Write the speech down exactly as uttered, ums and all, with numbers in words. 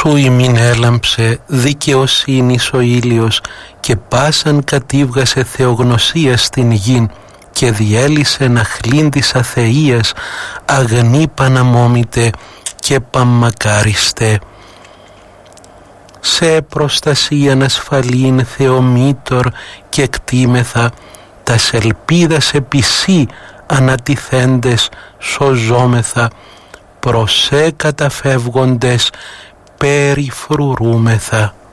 σου ημίν έλαμψε δικαιοσύνης ο ήλιος και πάσαν κατήβγασε θεογνωσία στην γην και διέλυσε να χλήν της αθείας αγνή παναμόμητε και παμμακάριστε. Σε προστασίαν ασφαλήν Θεομήτωρ και εκτίμεθα τας ελπίδας επισή ανατιθέντες σωζόμεθα προς σε καταφεύγοντες περιφρουρούμεθα.